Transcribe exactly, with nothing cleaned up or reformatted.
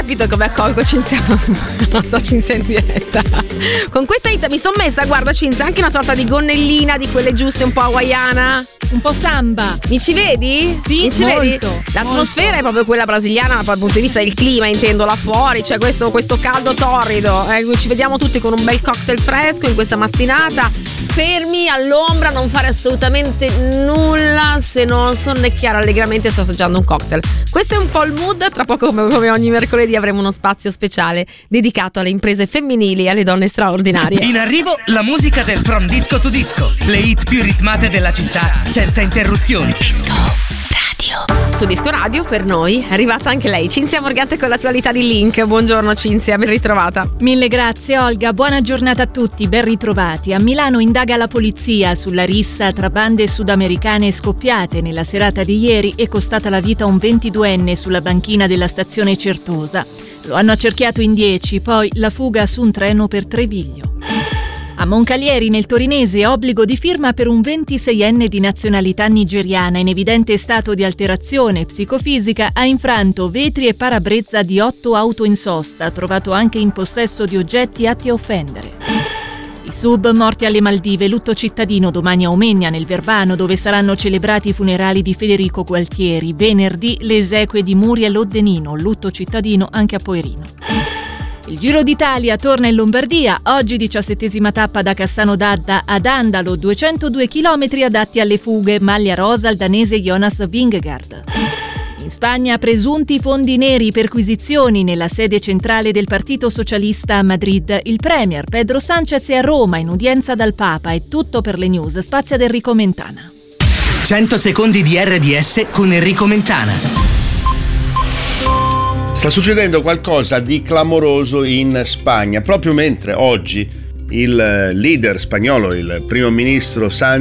capito come accolgo Cinzia, la nostra Cinzia in diretta. Con questa hit mi sono messa, guarda Cinzia, anche una sorta di gonnellina di quelle giuste, un po' hawaiana, un po' samba. Mi ci vedi? Sì, Mi ci molto, vedi? L'atmosfera molto. È proprio quella brasiliana dal punto di vista del clima, intendo là fuori, cioè questo, questo caldo torrido. Eh, ci vediamo tutti con un bel cocktail fresco in questa mattinata, fermi all'ombra, non fare assolutamente nulla se non sonnecchiare allegramente sto assaggiando un cocktail. Questo è un po' il mood. Tra poco, come, come ogni mercoledì, avremo uno spazio speciale dedicato alle imprese femminili e alle donne straordinarie. In arrivo la musica del From Disco to Disco, le hit più ritmate della città senza interruzioni. Disco Radio. Su Disco Radio per noi è arrivata anche lei, Cinzia Morgante, con l'attualità di Link. Buongiorno Cinzia, ben ritrovata. Mille grazie Olga, buona giornata a tutti, ben ritrovati. A Milano indaga la polizia sulla rissa tra bande sudamericane scoppiate nella serata di ieri e costata la vita a un ventiduenne sulla banchina della stazione Certosa. Lo hanno accerchiato in dieci, poi la fuga su un treno per Treviglio. A Moncalieri, nel torinese, obbligo di firma per un ventiseienne di nazionalità nigeriana in evidente stato di alterazione psicofisica. Ha infranto vetri e parabrezza di otto auto in sosta, trovato anche in possesso di oggetti atti a offendere. I sub morti alle Maldive, lutto cittadino domani a Omegna nel Verbano, dove saranno celebrati i funerali di Federico Gualtieri. Venerdì le esequie di Muriel Oddenino, lutto cittadino anche a Poerino. Il Giro d'Italia torna in Lombardia, oggi diciassettesima tappa da Cassano d'Adda ad Andalo, duecentodue chilometri adatti alle fughe, maglia rosa al danese Jonas Vingegaard. In Spagna presunti fondi neri, perquisizioni nella sede centrale del Partito Socialista a Madrid. Il premier Pedro Sánchez è a Roma in udienza dal Papa. È tutto per le news, spazio ad Enrico Mentana. cento secondi di R D S con Enrico Mentana. Sta succedendo qualcosa di clamoroso in Spagna, proprio mentre oggi il leader spagnolo, il primo ministro Sánchez,